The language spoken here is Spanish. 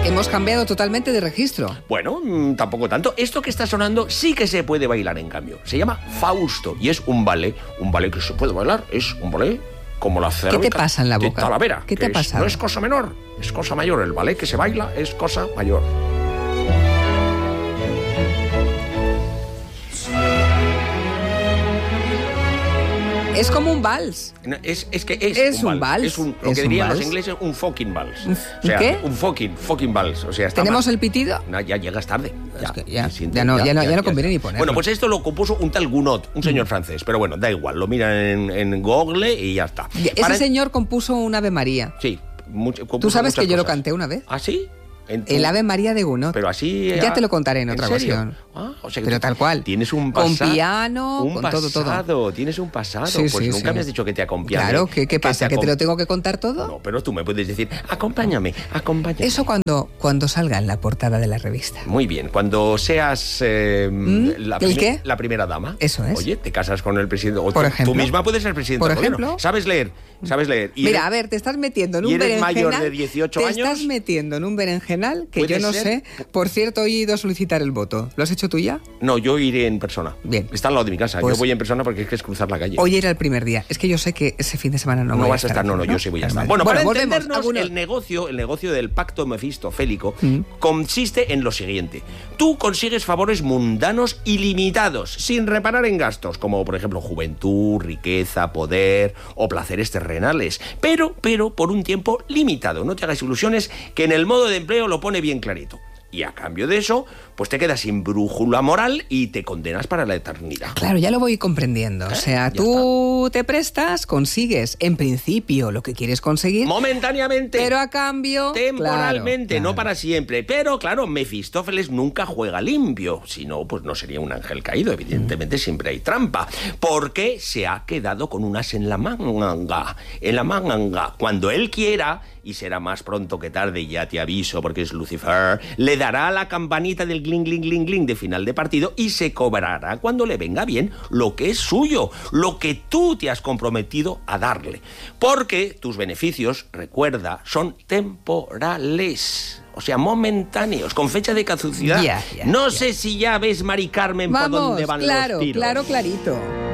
Hemos cambiado totalmente de registro. Bueno, tampoco tanto. Esto que está sonando sí que se puede bailar, en cambio. Se llama Fausto y es un ballet que se puede bailar. Es un ballet como la cerámica. ¿Qué te pasa en la boca? De Talavera. ¿Qué te ha pasado? No es cosa menor, es cosa mayor. El ballet que se baila es cosa mayor. Es como un vals. No, es que es un vals. Es lo que dirían los ingleses, un fucking vals. ¿Un qué? Un fucking vals. O sea, ¿Tenemos el pitido? No, ya llegas tarde. Ya no conviene ni ponerlo. Bueno, pues esto lo compuso un tal Gounod, un señor francés. Pero bueno, da igual, lo miran en Google y ya está. Ese señor compuso un Ave María. Sí. ¿Tú sabes que yo lo canté una vez? ¿Ah, sí? El Ave María de Gounod. Pero así... Ya te lo contaré en otra ocasión. O sea que pero tal cual. Tienes un pasado. Con piano, con todo. Tienes un pasado. Sí, pues nunca me has dicho que te acompañe. Claro, ¿qué pasa? ¿Que te lo tengo que contar todo? No, pero tú me puedes decir, acompáñame. Eso cuando salga en la portada de la revista. Muy bien, cuando seas la primera dama. Eso es. Oye, te casas con el presidente. O por ejemplo. Tú misma puedes ser presidente. Por ejemplo. ¿Sabes leer? Mira, a ver, te estás metiendo en un berenjenal. ¿Y eres mayor de 18 años? Te estás metiendo en un berenjenal que yo no sé. Por cierto, hoy he ido a solicitar el voto. ¿Lo has hecho tú ya? No, yo iré en persona. Bien. Está al lado de mi casa. Pues, yo voy en persona porque es cruzar la calle. Hoy era el primer día. Es que yo sé que ese fin de semana no voy a estar. No, yo sí voy a estar. Bueno, para entendernos, el negocio del pacto mefistofélico consiste en lo siguiente. Tú consigues favores mundanos ilimitados, sin reparar en gastos, como por ejemplo juventud, riqueza, poder o placeres terrenales. Pero por un tiempo limitado. No te hagas ilusiones, que en el modo de empleo lo pone bien clarito. Y a cambio de eso, pues te quedas sin brújula moral y te condenas para la eternidad. Claro, ya lo voy comprendiendo. O sea, tú te prestas, consigues, en principio, lo que quieres conseguir. Momentáneamente. Pero a cambio... Temporalmente, claro. No para siempre. Pero, claro, Mefistófeles nunca juega limpio. Si no, pues no sería un ángel caído. Evidentemente siempre hay trampa. Porque se ha quedado con un as en la manga. Cuando él quiera, y será más pronto que tarde, ya te aviso, porque es Lucifer, le dará la campanita del gling, gling, gling, gling de final de partido y se cobrará cuando le venga bien lo que es suyo, lo que tú te has comprometido a darle. Porque tus beneficios, recuerda, son temporales. O sea, momentáneos, con fecha de caducidad. No sé si ya ves, Mari Carmen, por dónde van los tiros. Claro, clarito.